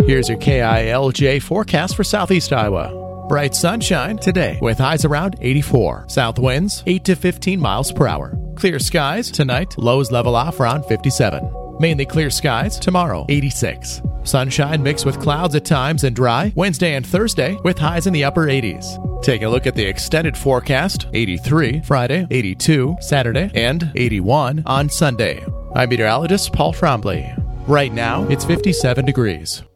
Here's your KILJ forecast for Southeast Iowa. Bright sunshine today with highs around 84. South winds 8 to 15 miles per hour. Clear skies tonight. Lows level off around 57. Mainly clear skies tomorrow, 86. Sunshine mixed with clouds at times and dry Wednesday and Thursday with highs in the upper 80s. Take a look at the extended forecast, 83 Friday, 82 Saturday, and 81 on Sunday. I'm meteorologist Paul Trombley. Right now, it's 57 degrees.